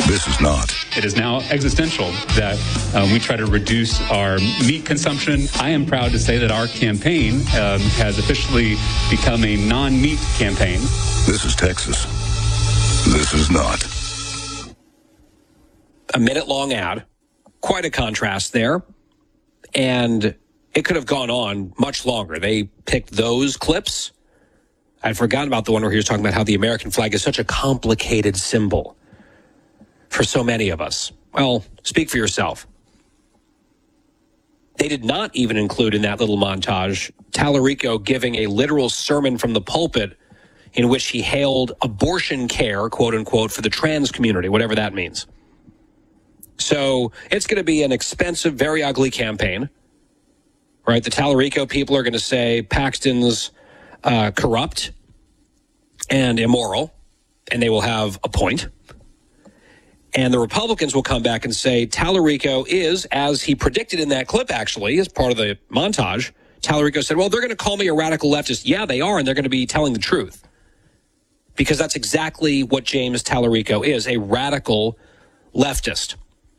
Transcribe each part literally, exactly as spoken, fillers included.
This is not. It is now existential that uh, we try to reduce our meat consumption. I am proud to say that our campaign um, has officially become a non-meat campaign. This is Texas. This is not. A minute-long ad. Quite a contrast there. And it could have gone on much longer. They picked those clips. I'd forgotten about the one where he was talking about how the American flag is such a complicated symbol for so many of us. Well, speak for yourself. They did not even include in that little montage Tallarico giving a literal sermon from the pulpit in which he hailed abortion care, quote unquote, for the trans community, whatever that means. So it's going to be an expensive, very ugly campaign, right? The Tallarico people are going to say Paxton's uh, corrupt and immoral, and they will have a point. And the Republicans will come back and say Tallarico is, as he predicted in that clip, actually, as part of the montage, Tallarico said, well, they're going to call me a radical leftist. Yeah, they are, and they're going to be telling the truth. Because that's exactly what James Tallarico is, a radical leftist.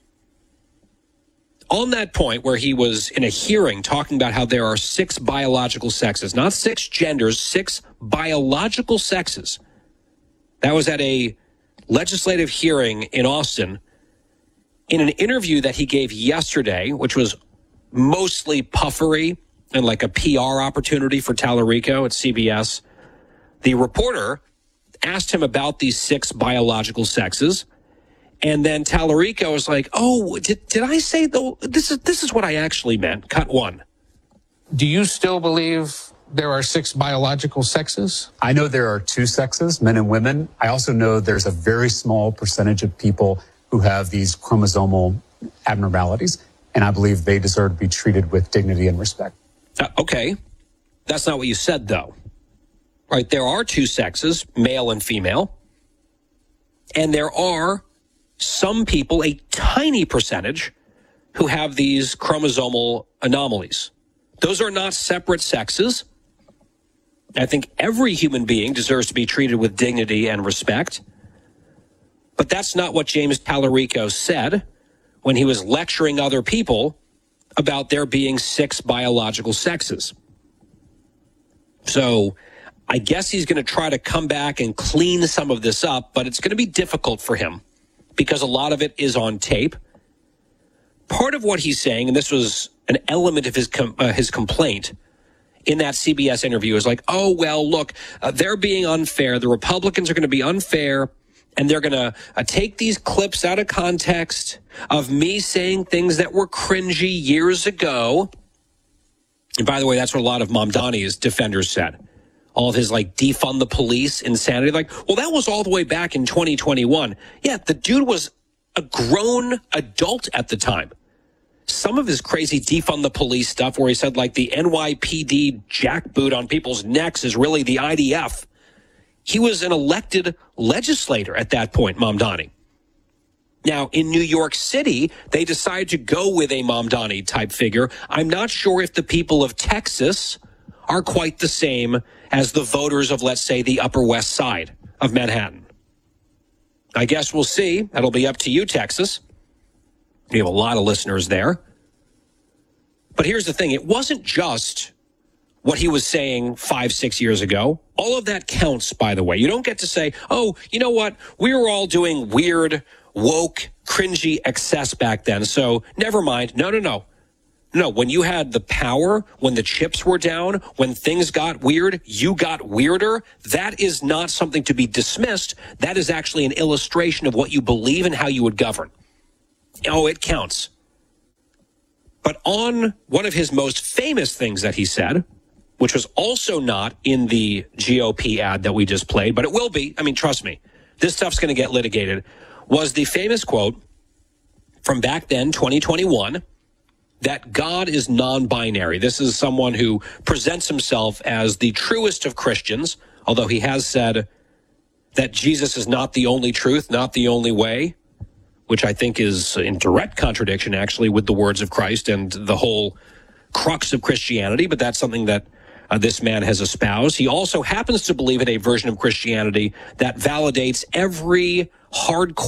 On that point where he was in a hearing talking about how there are six biological sexes, not six genders, six biological sexes. That was at a legislative hearing in Austin. In an interview that he gave yesterday, which was mostly puffery and like a P R opportunity for Tallarico at C B S, the reporter asked him about these six biological sexes. And then Tallarico was like, oh, did, did I say, though, this is, this is what I actually meant. Cut one. Do you still believe there are six biological sexes? I know there are two sexes, men and women. I also know there's a very small percentage of people who have these chromosomal abnormalities, and I believe they deserve to be treated with dignity and respect. Uh, okay. That's not what you said, though. Right, there are two sexes, male and female, and there are some people, a tiny percentage, who have these chromosomal anomalies. Those are not separate sexes. I think every human being deserves to be treated with dignity and respect. But that's not what James Tallarico said when he was lecturing other people about there being six biological sexes. So I guess he's going to try to come back and clean some of this up, but it's going to be difficult for him because a lot of it is on tape. Part of what he's saying, and this was an element of his com- uh, his complaint in that C B S interview, is like, oh, well, look, uh, they're being unfair. The Republicans are going to be unfair, and they're going to uh, take these clips out of context of me saying things that were cringy years ago. And by the way, that's what a lot of Mamdani's defenders said. All of his, like, defund the police insanity. Like, well, that was all the way back in twenty twenty-one. Yeah, the dude was a grown adult at the time. Some of his crazy defund the police stuff where he said, like, the N Y P D jackboot on people's necks is really the I D F. He was an elected legislator at that point, Mamdani. Now, in New York City, they decided to go with a Mamdani type figure. I'm not sure if the people of Texas are quite the same as the voters of, let's say, the Upper West Side of Manhattan. I guess we'll see. That'll be up to you, Texas. We have a lot of listeners there. But here's the thing. It wasn't just what he was saying five, six years ago. All of that counts, by the way. You don't get to say, oh, you know what? We were all doing weird, woke, cringy excess back then. So never mind. No, no, no. No, when you had the power, when the chips were down, when things got weird, you got weirder. That is not something to be dismissed. That is actually an illustration of what you believe and how you would govern. Oh, it counts. But on one of his most famous things that he said, which was also not in the G O P ad that we just played, but it will be. I mean, trust me, this stuff's going to get litigated, was the famous quote from back then, twenty twenty-one, that God is non-binary. This is someone who presents himself as the truest of Christians, although he has said that Jesus is not the only truth, not the only way, which I think is in direct contradiction, actually, with the words of Christ and the whole crux of Christianity, but that's something that uh, this man has espoused. He also happens to believe in a version of Christianity that validates every hardcore